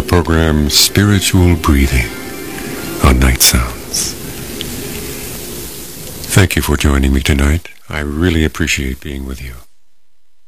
program Spiritual Breathing on Night Sounds. Thank you for joining me tonight. I really appreciate being with you.